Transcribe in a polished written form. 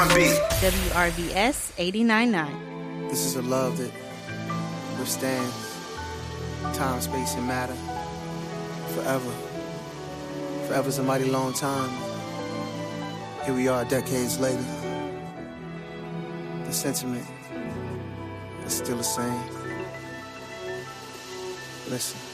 WRVS 89.9. This is a love that withstands time, space, and matter forever. Forever's a mighty long time. Here we are decades later. The sentiment is still the same. Listen.